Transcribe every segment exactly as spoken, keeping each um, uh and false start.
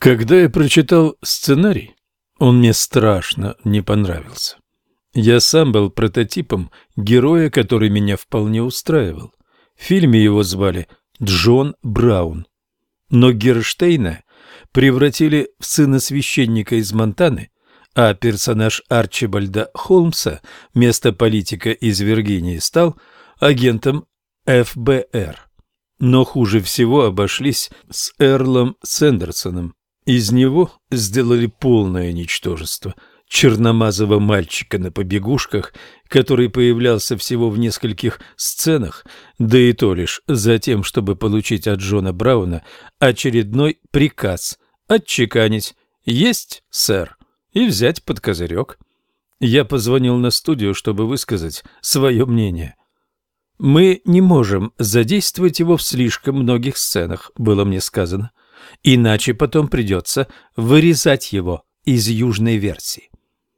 Когда я прочитал сценарий, он мне страшно не понравился. Я сам был прототипом героя, который меня вполне устраивал. В фильме его звали Джон Браун. Но Герштейна превратили в сына священника из Монтаны, а персонаж Арчибальда Холмса вместо политика из Виргинии стал агентом эф бэ эр. Но хуже всего обошлись с Эрлом Сэндерсоном. Из него сделали полное ничтожество, черномазого мальчика на побегушках, который появлялся всего в нескольких сценах, да и то лишь за тем, чтобы получить от Джона Брауна очередной приказ отчеканить «Есть, сэр», и взять под козырек. Я позвонил на студию, чтобы высказать свое мнение. «Мы не можем задействовать его в слишком многих сценах», было мне сказано. «Иначе потом придется вырезать его из южной версии».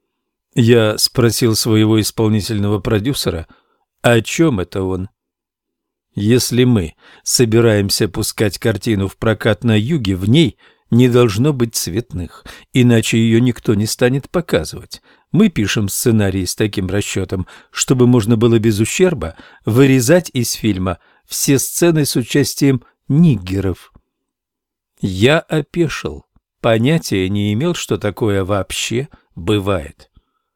Я спросил своего исполнительного продюсера, о чем это он. «Если мы собираемся пускать картину в прокат на юге, в ней не должно быть цветных, иначе ее никто не станет показывать. Мы пишем сценарий с таким расчетом, чтобы можно было без ущерба вырезать из фильма все сцены с участием ниггеров». Я опешил, понятия не имел, что такое вообще бывает.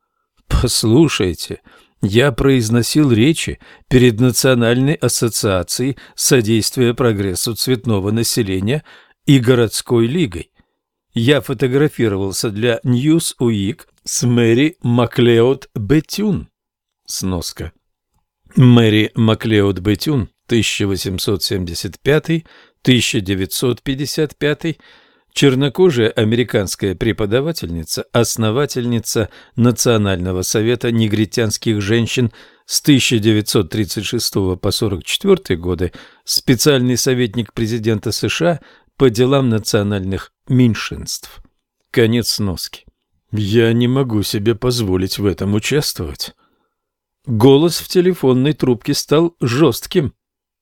Послушайте, я произносил речи перед Национальной ассоциацией содействия прогрессу цветного населения и городской лигой. Я фотографировался для Newsweek с Мэри Маклеод Бетюн. Сноска. Мэри Маклеод Бетюн, тысяча восемьсот семьдесят пятый — тысяча девятьсот пятьдесят пятый, чернокожая американская преподавательница, основательница Национального совета негритянских женщин с тысяча девятьсот тридцать шестого по сорок четвёртый годы, специальный советник президента США по делам национальных меньшинств. Конец сноски. Я не могу себе позволить в этом участвовать. Голос в телефонной трубке стал жестким.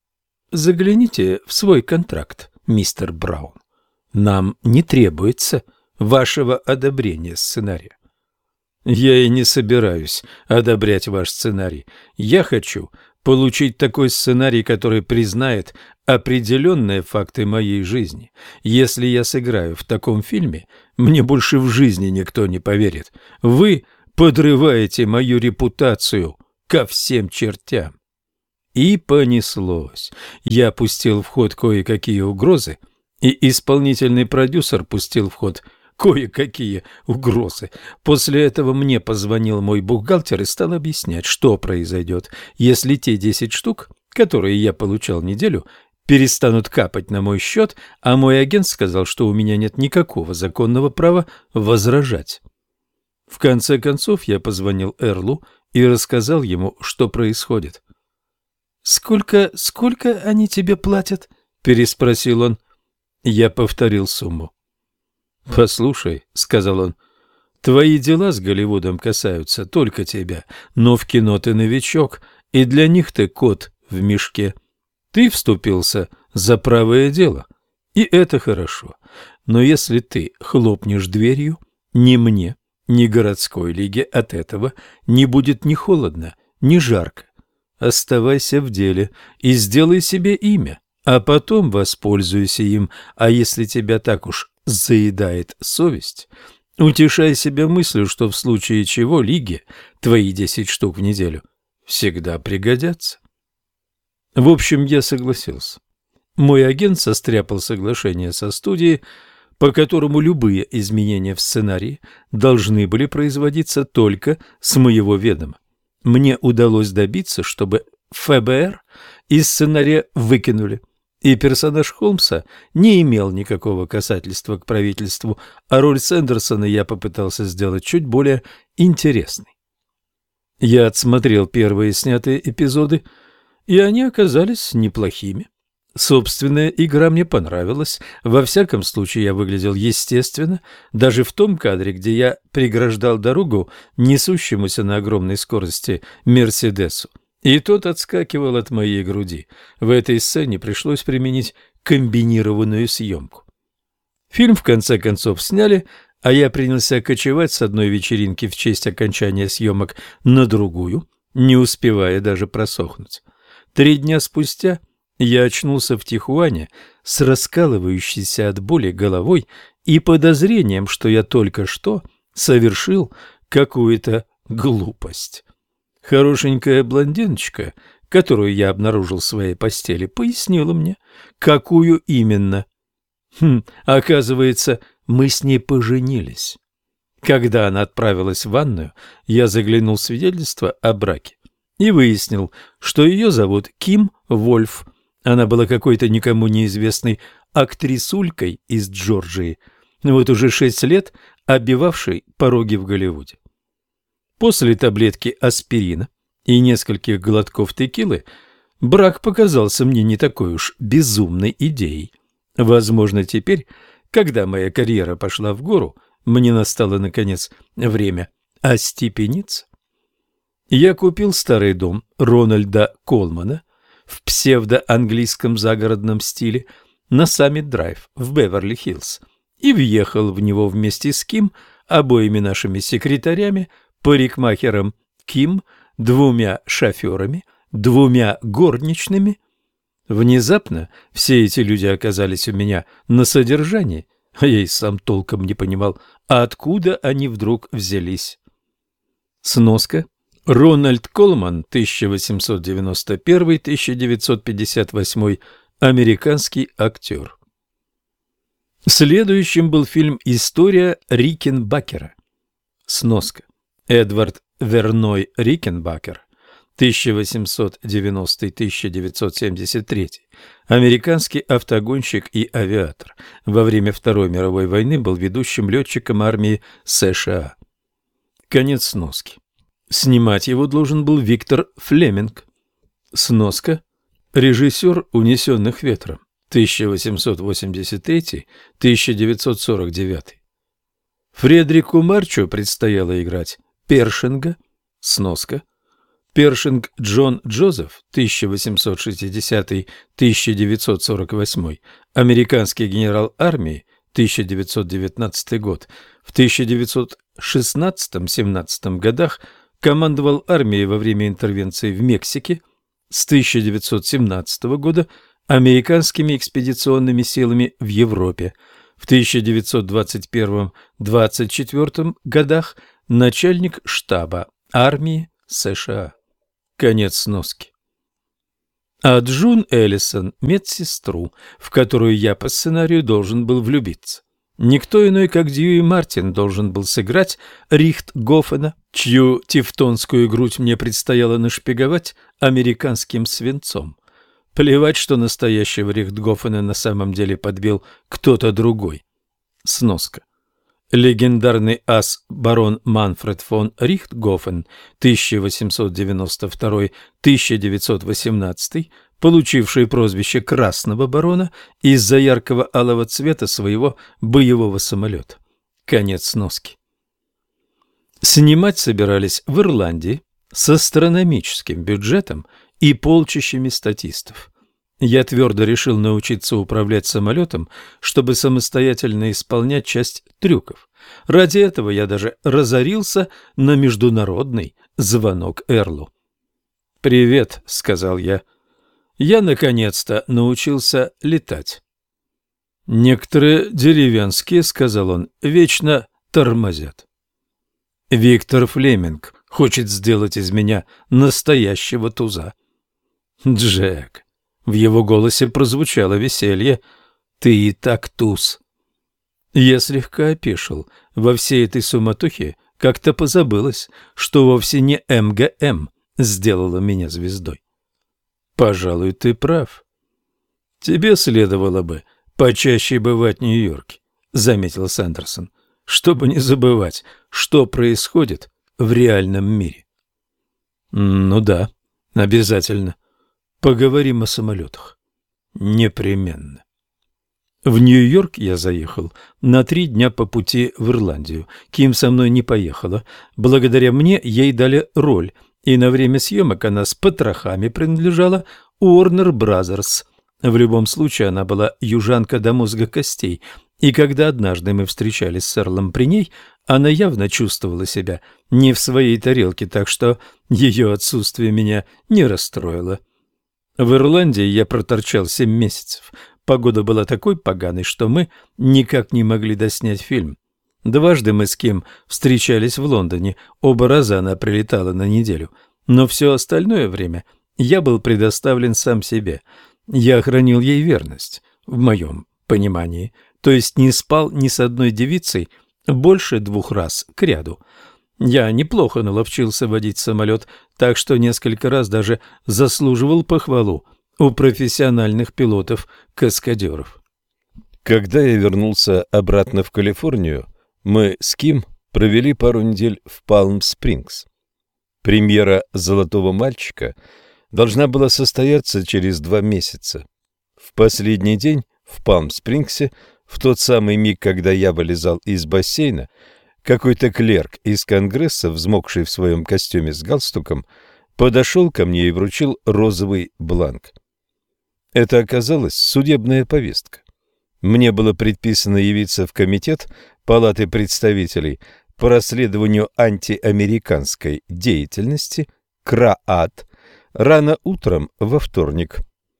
Загляните в свой контракт, мистер Браун. Нам не требуется вашего одобрения сценария. Я и не собираюсь одобрять ваш сценарий. Я хочу получить такой сценарий, который признает определенные факты моей жизни. Если я сыграю в таком фильме, мне больше в жизни никто не поверит. Вы подрываете мою репутацию ко всем чертям. И понеслось. Я пустил в ход кое-какие угрозы, и исполнительный продюсер пустил в ход кое-какие угрозы. После этого мне позвонил мой бухгалтер и стал объяснять, что произойдет, если те десять штук, которые я получал неделю, перестанут капать на мой счет, а мой агент сказал, что у меня нет никакого законного права возражать. В конце концов я позвонил Эрлу и рассказал ему, что происходит. «Сколько, сколько они тебе платят?» – переспросил он. Я повторил сумму. «Послушай», — сказал он, — «твои дела с Голливудом касаются только тебя, но в кино ты новичок, и для них ты кот в мешке. Ты вступился за правое дело, и это хорошо. Но если ты хлопнешь дверью, ни мне, ни городской лиге от этого не будет ни холодно, ни жарко. Оставайся в деле и сделай себе имя, а потом воспользуйся им, а если тебя так уж заедает совесть, утешай себя мыслью, что в случае чего лиге твои десять штук в неделю всегда пригодятся». В общем, я согласился. Мой агент состряпал соглашение со студией, по которому любые изменения в сценарии должны были производиться только с моего ведома. Мне удалось добиться, чтобы эф бэ эр из сценария выкинули, и персонаж Холмса не имел никакого касательства к правительству, а роль Сэндерсона я попытался сделать чуть более интересной. Я отсмотрел первые снятые эпизоды, и они оказались неплохими. Собственная игра мне понравилась. Во всяком случае, я выглядел естественно, даже в том кадре, где я преграждал дорогу несущемуся на огромной скорости Мерседесу, и тот отскакивал от моей груди. В этой сцене пришлось применить комбинированную съемку. Фильм в конце концов сняли, а я принялся кочевать с одной вечеринки в честь окончания съемок на другую, не успевая даже просохнуть. Три дня спустя я очнулся в Тихуане с раскалывающейся от боли головой и подозрением, что я только что совершил какую-то глупость. Хорошенькая блондиночка, которую я обнаружил в своей постели, пояснила мне, какую именно. Хм, оказывается, мы с ней поженились. Когда она отправилась в ванную, я заглянул в свидетельство о браке и выяснил, что ее зовут Ким Вольф. Она была какой-то никому неизвестной актрисулькой из Джорджии, вот уже шесть лет оббивавшей пороги в Голливуде. После таблетки аспирина и нескольких глотков текилы брак показался мне не такой уж безумной идеей. Возможно, теперь, когда моя карьера пошла в гору, мне настало, наконец, время остепениться. Я купил старый дом Рональда Колмана в псевдоанглийском загородном стиле на Саммит-драйв в Беверли-Хиллз и въехал в него вместе с Ким, обоими нашими секретарями, парикмахером Ким, двумя шоферами, двумя горничными. Внезапно все эти люди оказались у меня на содержании, а я и сам толком не понимал, откуда они вдруг взялись. Сноска. Рональд Колман, тысяча восемьсот девяносто первый — тысяча девятьсот пятьдесят восьмой, американский актер. Следующим был фильм «История Рикенбаккера». Сноска. Эдвард Верной Рикенбаккер, тысяча восемьсот девяностый — тысяча девятьсот семьдесят третий, американский автогонщик и авиатор. Во время Второй мировой войны был ведущим летчиком армии США. Конец сноски. Снимать его должен был Виктор Флеминг. Сноска. Режиссер «Унесенных ветром», тысяча восемьсот восемьдесят третий — тысяча девятьсот сорок девятый. Фредерику Марчу предстояло играть Першинга. Сноска. Першинг Джон Джозеф, тысяча восемьсот шестидесятый — тысяча девятьсот сорок восьмой, американский генерал армии, тысяча девятьсот девятнадцатый год, в тысяча девятьсот шестнадцатом — семнадцатом годах командовал армией во время интервенции в Мексике, с тысяча девятьсот семнадцатого года американскими экспедиционными силами в Европе, в тысяча девятьсот двадцать первом — двадцать четвёртом годах начальник штаба армии США. Конец сноски. А Джун Эллисон – медсестру, в которую я по сценарию должен был влюбиться. Никто иной, как Дьюи Мартин, должен был сыграть Рихтгофена, чью тевтонскую грудь мне предстояло нашпиговать американским свинцом. Плевать, что настоящего Рихтгофена на самом деле подбил кто-то другой. Сноска. Легендарный ас барон Манфред фон Рихтгофен, тысяча восемьсот девяносто второй — тысяча девятьсот восемнадцатый, получивший прозвище Красного барона из-за яркого алого цвета своего боевого самолета. Конец сноски. Снимать собирались в Ирландии с астрономическим бюджетом и полчищами статистов. Я твердо решил научиться управлять самолетом, чтобы самостоятельно исполнять часть трюков. Ради этого я даже разорился на международный звонок Эрлу. «Привет», — сказал я. «Я наконец-то научился летать». «Некоторые деревенские», — сказал он, — «вечно тормозят». «Виктор Флеминг хочет сделать из меня настоящего туза». «Джек». В его голосе прозвучало веселье. «Ты и так туз». Я слегка опешил. Во всей этой суматохе как-то позабылось, что вовсе не эм гэ эм сделала меня звездой. «Пожалуй, ты прав. Тебе следовало бы почаще бывать в Нью-Йорке», — заметил Сэндерсон, «чтобы не забывать, что происходит в реальном мире». «Ну да, обязательно. Поговорим о самолетах». «Непременно». В Нью-Йорк я заехал на три дня по пути в Ирландию. Ким со мной не поехала. Благодаря мне ей дали роль, и на время съемок она с потрохами принадлежала Уорнер Бразерс. В любом случае она была южанка до мозга костей И когда однажды мы встречались с Эрлом при ней, она явно чувствовала себя не в своей тарелке, так что ее отсутствие меня не расстроило. В Ирландии я проторчал семь месяцев. Погода была такой поганой, что мы никак не могли доснять фильм. Дважды мы с Ким встречались в Лондоне, оба раза она прилетала на неделю. Но все остальное время я был предоставлен сам себе. Я хранил ей верность, в моем понимании, то есть не спал ни с одной девицей больше двух раз кряду. Я неплохо наловчился водить самолет, так что несколько раз даже заслуживал похвалу у профессиональных пилотов-каскадеров. Когда я вернулся обратно в Калифорнию, мы с Ким провели пару недель в Палм-Спрингс. Премьера «Золотого мальчика» должна была состояться через два месяца. В последний день в Палм-Спрингсе, в тот самый миг, когда я вылезал из бассейна, какой-то клерк из Конгресса, взмокший в своем костюме с галстуком, подошел ко мне и вручил розовый бланк. Это оказалась судебная повестка. Мне было предписано явиться в комитет Палаты представителей по расследованию антиамериканской деятельности КРААТ рано утром во вторник.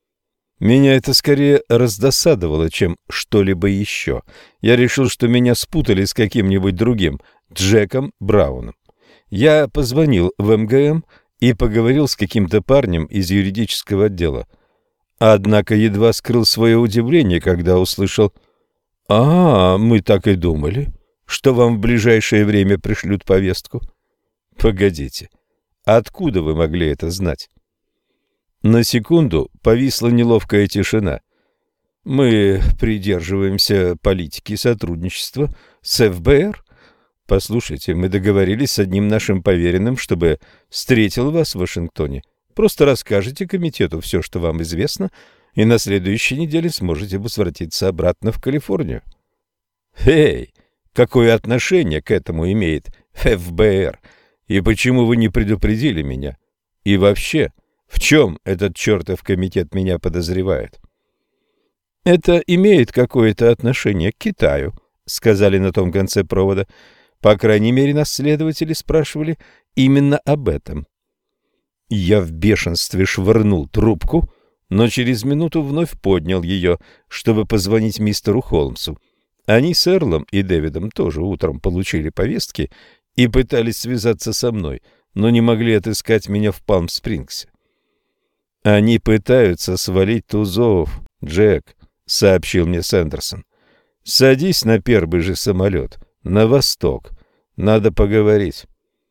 Меня это скорее раздосадовало, чем что-либо еще. Я решил, что меня спутали с каким-нибудь другим Джеком Брауном. Я позвонил в эм гэ эм и поговорил с каким-то парнем из юридического отдела. Однако едва скрыл свое удивление, когда услышал: «А, мы так и думали, что вам в ближайшее время пришлют повестку». Погодите, откуда вы могли это знать? На секунду повисла неловкая тишина. Мы придерживаемся политики сотрудничества с эф бэ эр. Послушайте, мы договорились с одним нашим поверенным, чтобы встретил вас в Вашингтоне. Просто расскажите комитету все, что вам известно, и на следующей неделе сможете возвратиться обратно в Калифорнию. Эй, какое отношение к этому имеет эф бэ эр? И почему вы не предупредили меня? И вообще, в чем этот чертов комитет меня подозревает? Это имеет какое-то отношение к Китаю, сказали на том конце провода. По крайней мере, нас следователи спрашивали именно об этом. Я в бешенстве швырнул трубку, но через минуту вновь поднял ее, чтобы позвонить мистеру Холмсу. Они с Эрлом и Дэвидом тоже утром получили повестки и пытались связаться со мной, но не могли отыскать меня в Палм-Спрингсе. «Они пытаются свалить тузов, Джек», — сообщил мне Сэндерсон. «Садись на первый же самолет, на восток. Надо поговорить».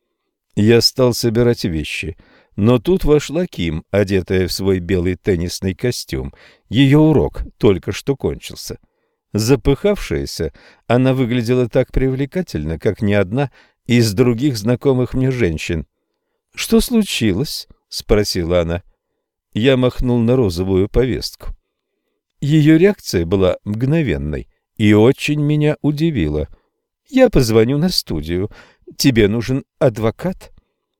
Я стал собирать вещи, но тут вошла Ким, одетая в свой белый теннисный костюм. Ее урок только что кончился. Запыхавшаяся, она выглядела так привлекательно, как ни одна из других знакомых мне женщин. «Что случилось?» — спросила она. Я махнул на розовую повестку. Ее реакция была мгновенной и очень меня удивила. «Я позвоню на студию. Тебе нужен адвокат?»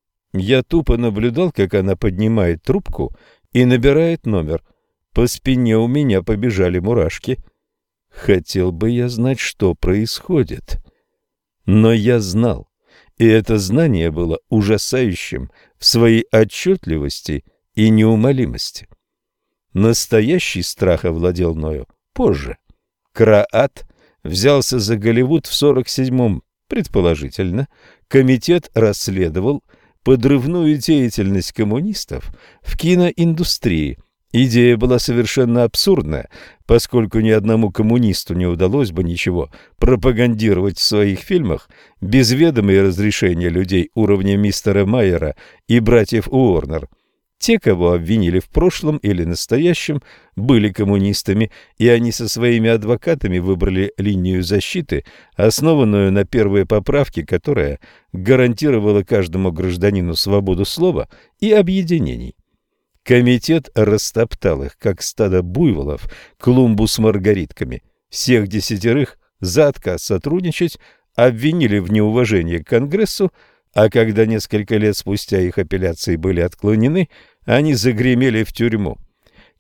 Я тупо наблюдал, как она поднимает трубку и набирает номер. По спине у меня побежали мурашки. Хотел бы я знать, что происходит. Но я знал, и это знание было ужасающим в своей отчетливости и неумолимости. Настоящий страх овладел мною позже. КРААТ взялся за Голливуд в сорок седьмом, предположительно. Комитет расследовал подрывную деятельность коммунистов в киноиндустрии. Идея была совершенно абсурдная, поскольку ни одному коммунисту не удалось бы ничего пропагандировать в своих фильмах без ведома и разрешения людей уровня мистера Майера и братьев Уорнер. Те, кого обвинили в прошлом или настоящем, были коммунистами, и они со своими адвокатами выбрали линию защиты, основанную на первой поправке, которая гарантировала каждому гражданину свободу слова и объединений. Комитет растоптал их, как стадо буйволов, клумбу с маргаритками. Всех десятерых за отказ сотрудничать обвинили в неуважении к Конгрессу, а когда несколько лет спустя их апелляции были отклонены, они загремели в тюрьму.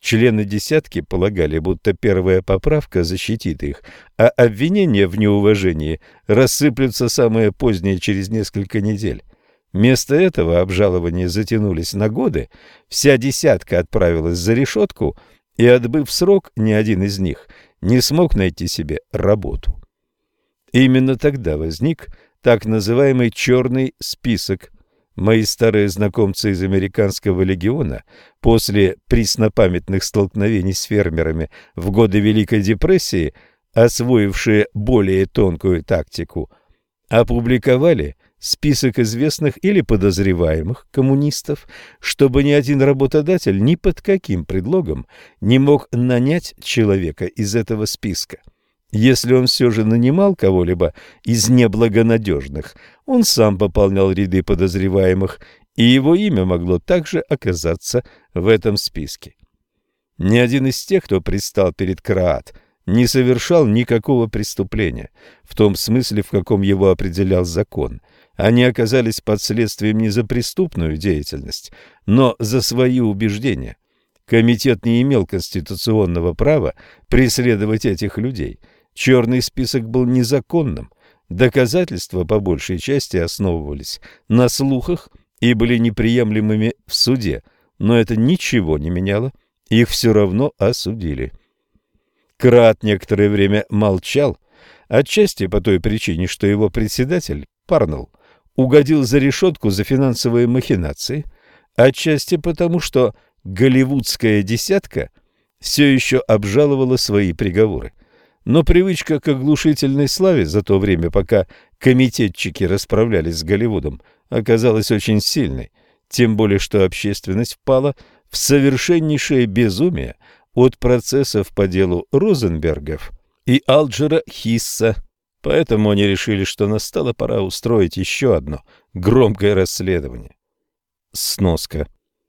Члены «десятки» полагали, будто первая поправка защитит их, а обвинения в неуважении рассыплются самое позднее через несколько недель. Вместо этого обжалования затянулись на годы, вся «десятка» отправилась за решетку, и, отбыв срок, ни один из них не смог найти себе работу. Именно тогда возник так называемый «черный список». Мои старые знакомцы из американского легиона после преснопамятных столкновений с фермерами в годы Великой депрессии, освоившие более тонкую тактику, опубликовали список известных или подозреваемых коммунистов, чтобы ни один работодатель ни под каким предлогом не мог нанять человека из этого списка. Если он все же нанимал кого-либо из неблагонадежных, он сам пополнял ряды подозреваемых, и его имя могло также оказаться в этом списке. Ни один из тех, кто предстал перед Краат, не совершал никакого преступления, в том смысле, в каком его определял закон. Они оказались под следствием не за преступную деятельность, но за свои убеждения. Комитет не имел конституционного права преследовать этих людей. Черный список был незаконным. Доказательства по большей части основывались на слухах и были неприемлемыми в суде, но это ничего не меняло, их все равно осудили. Краат некоторое время молчал, отчасти по той причине, что его председатель, Парнелл, угодил за решетку за финансовые махинации, отчасти потому, что голливудская «десятка» все еще обжаловала свои приговоры. Но привычка к оглушительной славе за то время, пока комитетчики расправлялись с Голливудом, оказалась очень сильной, тем более что общественность впала в совершеннейшее безумие от процессов по делу Розенбергов и Алджера Хисса. Поэтому они решили, что настала пора устроить еще одно громкое расследование. Сноска.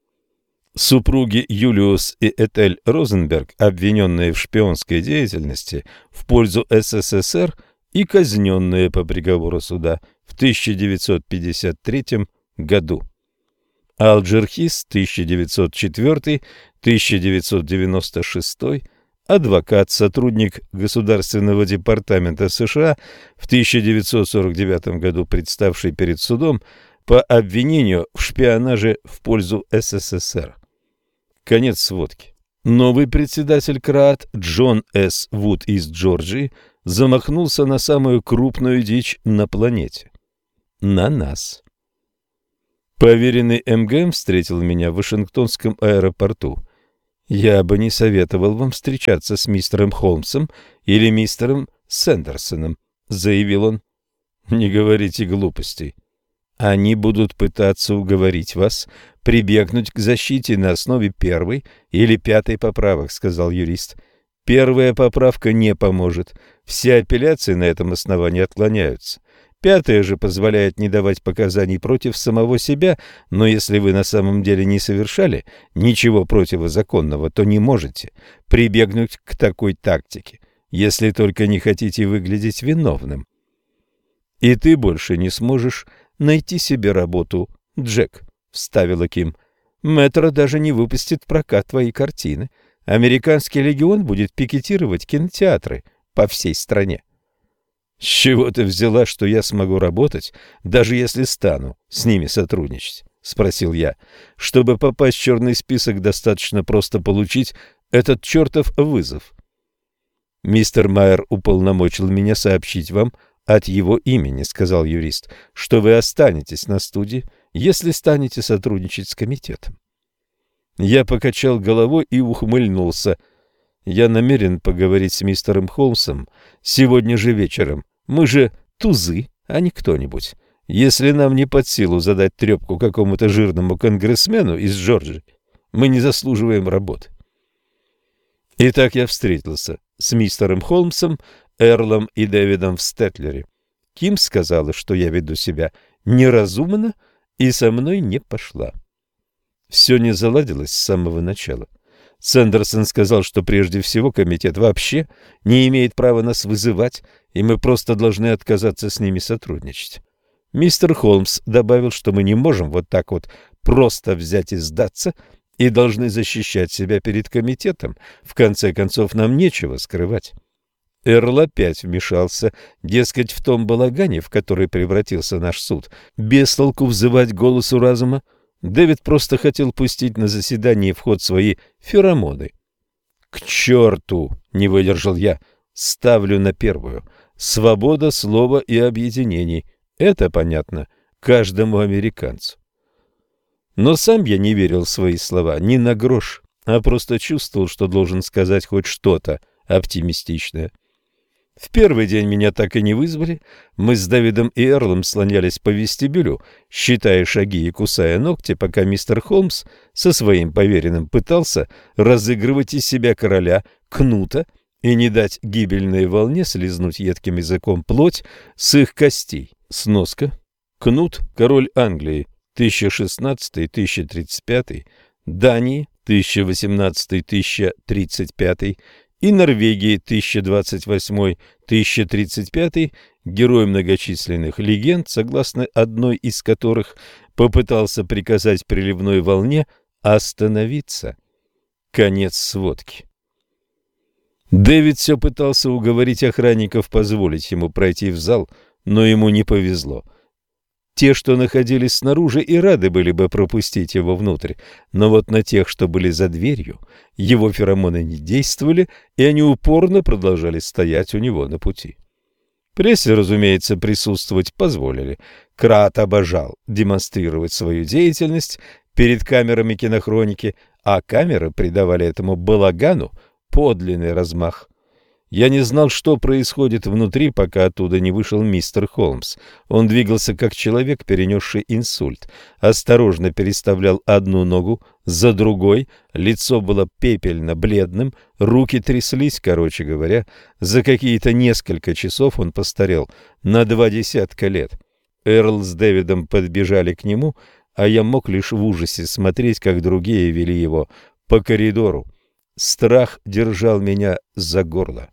Супруги Юлиус и Этель Розенберг, обвиненные в шпионской деятельности в пользу СССР и казненные по приговору суда в тысяча девятьсот пятьдесят третьем году. Алджер Хисс, тысяча девятьсот четвёртый — тысяча девятьсот девяносто шестой, адвокат, сотрудник Государственного департамента США, в тысяча девятьсот сорок девятом году представший перед судом по обвинению в шпионаже в пользу СССР. Конец сводки. Новый председатель Краат, Джон С. Вуд из Джорджии, замахнулся на самую крупную дичь на планете. На нас. Поверенный эм гэ эм встретил меня в Вашингтонском аэропорту. «Я бы не советовал вам встречаться с мистером Холмсом или мистером Сэндерсоном», — заявил он. «Не говорите глупостей. Они будут пытаться уговорить вас прибегнуть к защите на основе первой или пятой поправок», — сказал юрист. «Первая поправка не поможет. Все апелляции на этом основании отклоняются. Пятая же позволяет не давать показаний против самого себя, но если вы на самом деле не совершали ничего противозаконного, то не можете прибегнуть к такой тактике, если только не хотите выглядеть виновным. И ты больше не сможешь найти себе работу, Джек», — вставила Ким. «Метро даже не выпустит в прокат твои картины. Американский легион будет пикетировать кинотеатры по всей стране». «С чего ты взяла, что я смогу работать, даже если стану с ними сотрудничать?» — спросил я. «Чтобы попасть в черный список, достаточно просто получить этот чертов вызов». «Мистер Майер уполномочил меня сообщить вам от его имени», — сказал юрист, — «что вы останетесь на студии, если станете сотрудничать с комитетом». Я покачал головой и ухмыльнулся. «Я намерен поговорить с мистером Холмсом сегодня же вечером. Мы же тузы, а не кто-нибудь. Если нам не под силу задать трепку какому-то жирному конгрессмену из Джорджии, мы не заслуживаем работы». Итак, я встретился с мистером Холмсом, Эрлом и Дэвидом в Стэтлере. Ким сказала, что я веду себя неразумно, и со мной не пошла. Все не заладилось с самого начала. Сэндерсон сказал, что прежде всего комитет вообще не имеет права нас вызывать, и мы просто должны отказаться с ними сотрудничать. Мистер Холмс добавил, что мы не можем вот так вот просто взять и сдаться, и должны защищать себя перед комитетом. В конце концов, нам нечего скрывать. Эрл опять вмешался, дескать, в том балагане, в который превратился наш суд, без толку взывать голосу разума. Дэвид просто хотел пустить на заседание в ход свои феромоны. «К черту!» — не выдержал я. «Ставлю на первую. Свобода слова и объединений. Это понятно каждому американцу». Но сам я не верил в свои слова ни на грош, а просто чувствовал, что должен сказать хоть что-то оптимистичное. В первый день меня так и не вызвали. Мы с Дэвидом и Эрлом слонялись по вестибюлю, считая шаги и кусая ногти, пока мистер Холмс со своим поверенным пытался разыгрывать из себя короля Кнута и не дать гибельной волне слизнуть едким языком плоть с их костей. Сноска. Кнут – король Англии, тысяча шестнадцатый — тысяча тридцать пятый, Дании, тысяча восемнадцатый — тысяча тридцать пятый, и Норвегии тысяча двадцать восьмой — тысяча тридцать пятый, герой многочисленных легенд, согласно одной из которых попытался приказать приливной волне остановиться. Конец сводки. Дэвид все пытался уговорить охранников позволить ему пройти в зал, но ему не повезло. Те, что находились снаружи, и рады были бы пропустить его внутрь, но вот на тех, что были за дверью, его феромоны не действовали, и они упорно продолжали стоять у него на пути. Прессе, разумеется, присутствовать позволили. Крат обожал демонстрировать свою деятельность перед камерами кинохроники, а камеры придавали этому балагану подлинный размах. Я не знал, что происходит внутри, пока оттуда не вышел мистер Холмс. Он двигался как человек, перенесший инсульт. Осторожно переставлял одну ногу за другой, лицо было пепельно-бледным, руки тряслись, короче говоря. За какие-то несколько часов он постарел на два десятка лет. Эрл с Дэвидом подбежали к нему, а я мог лишь в ужасе смотреть, как другие вели его по коридору. Страх держал меня за горло.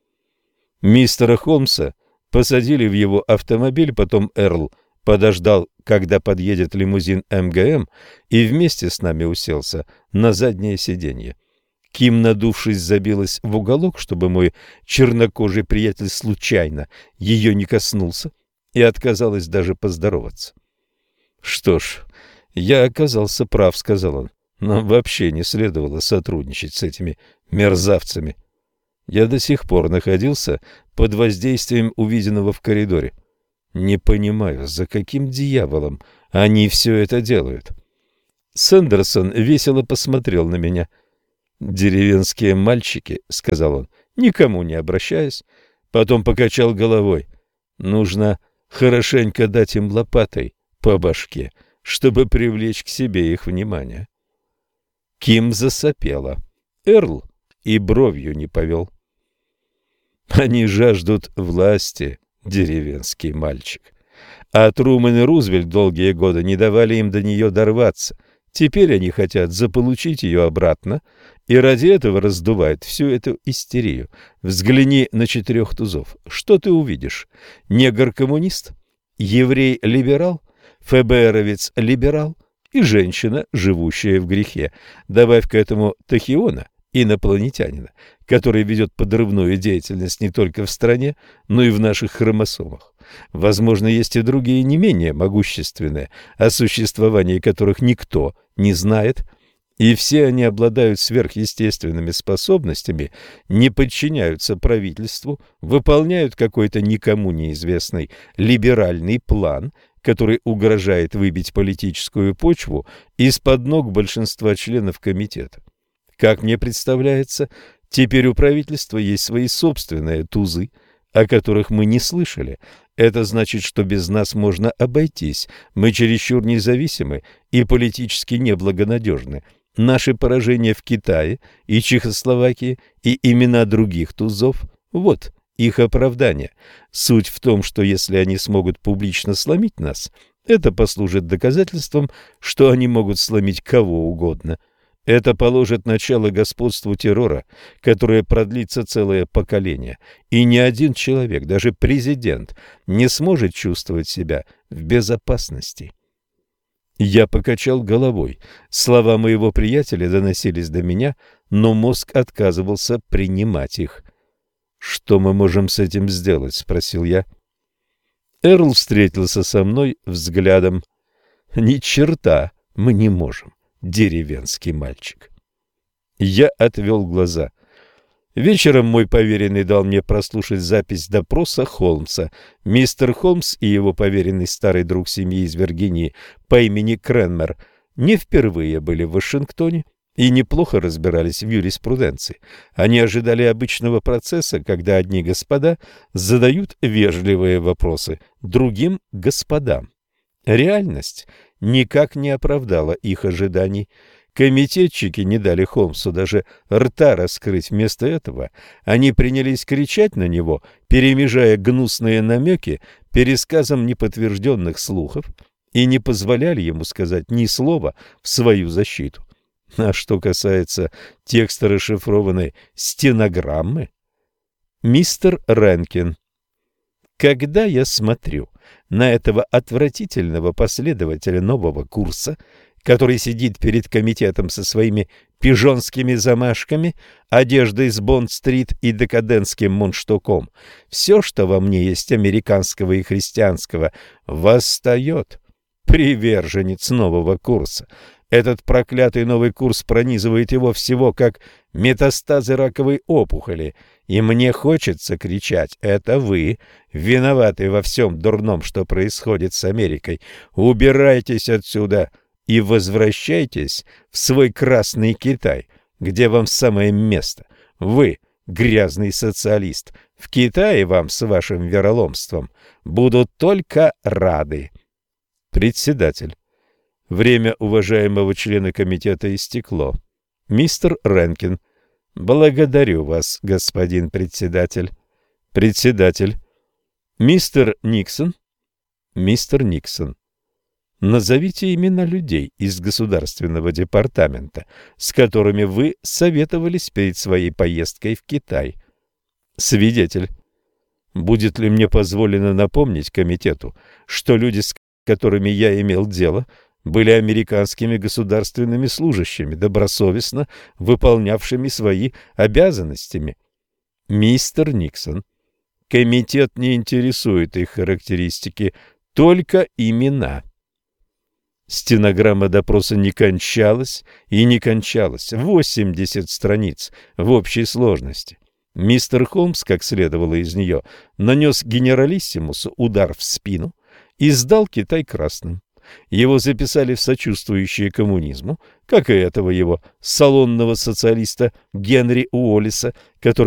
Мистера Холмса посадили в его автомобиль, потом Эрл подождал, когда подъедет лимузин эм гэ эм, и вместе с нами уселся на заднее сиденье. Ким, надувшись, забилась в уголок, чтобы мой чернокожий приятель случайно ее не коснулся, и отказалась даже поздороваться. «Что ж, я оказался прав», — сказал он. «Нам вообще не следовало сотрудничать с этими мерзавцами». Я до сих пор находился под воздействием увиденного в коридоре. Не понимаю, за каким дьяволом они все это делают. Сэндерсон весело посмотрел на меня. «Деревенские мальчики», — сказал он, никому не обращаясь. Потом покачал головой. «Нужно хорошенько дать им лопатой по башке, чтобы привлечь к себе их внимание». Ким засопела. Эрл и бровью не повел. Они жаждут власти, деревенский мальчик. А Трумэн и Рузвельт долгие годы не давали им до нее дорваться. Теперь они хотят заполучить ее обратно, и ради этого раздувают всю эту истерию. Взгляни на четырех тузов. Что ты увидишь? Негр-коммунист, еврей-либерал, ФБРовец-либерал и женщина, живущая в грехе. Добавь к этому Тахиона, инопланетянина, который ведет подрывную деятельность не только в стране, но и в наших хромосомах. Возможно, есть и другие не менее могущественные, о существовании которых никто не знает, и все они обладают сверхъестественными способностями, не подчиняются правительству, выполняют какой-то никому неизвестный либеральный план, который угрожает выбить политическую почву из-под ног большинства членов комитета. Как мне представляется, теперь у правительства есть свои собственные тузы, о которых мы не слышали. Это значит, что без нас можно обойтись. Мы чересчур независимы и политически неблагонадежны. Наши поражения в Китае и Чехословакии и имена других тузов – вот их оправдание. Суть в том, что если они смогут публично сломить нас, это послужит доказательством, что они могут сломить кого угодно. Это положит начало господству террора, которое продлится целое поколение, и ни один человек, даже президент, не сможет чувствовать себя в безопасности. Я покачал головой. Слова моего приятеля доносились до меня, но мозг отказывался принимать их. «Что мы можем с этим сделать?» — спросил я. Эрл встретился со мной взглядом. «Ни черта мы не можем, деревенский мальчик». Я отвел глаза. Вечером мой поверенный дал мне прослушать запись допроса Холмса. Мистер Холмс и его поверенный старый друг семьи из Виргинии по имени Кренмер не впервые были в Вашингтоне и неплохо разбирались в юриспруденции. Они ожидали обычного процесса, когда одни господа задают вежливые вопросы другим господам. Реальность никак не оправдала их ожиданий. Комитетчики не дали Холмсу даже рта раскрыть. Вместо этого они принялись кричать на него, перемежая гнусные намеки пересказом неподтвержденных слухов, и не позволяли ему сказать ни слова в свою защиту. А что касается текста расшифрованной стенограммы, мистер Ренкин, когда я смотрю на этого отвратительного последователя нового курса, который сидит перед комитетом со своими пижонскими замашками, одеждой с Бонд-стрит и декадентским мундштуком, все, что во мне есть американского и христианского, восстает. Приверженец нового курса. Этот проклятый новый курс пронизывает его всего, как метастазы раковой опухоли, и мне хочется кричать: «Это вы виноваты во всем дурном, что происходит с Америкой. Убирайтесь отсюда и возвращайтесь в свой красный Китай, где вам самое место. Вы, грязный социалист, в Китае вам с вашим вероломством будут только рады». Председатель. Время уважаемого члена комитета истекло. Мистер Ренкин. Благодарю вас, господин председатель. Председатель. Мистер Никсон. Мистер Никсон. Назовите имена людей из Государственного департамента, с которыми вы советовались перед своей поездкой в Китай. Свидетель. Будет ли мне позволено напомнить комитету, что люди, с которыми я имел дело, были американскими государственными служащими, добросовестно выполнявшими свои обязанности? Мистер Никсон. Комитет не интересует их характеристики, только имена. Стенограмма допроса не кончалась и не кончалась. восемьдесят страниц в общей сложности. Мистер Холмс, как следовало из нее, нанес генералиссимусу удар в спину и сдал Китай красным. Его записали в сочувствующие коммунизму, как и этого его салонного социалиста Генри Уоллиса, который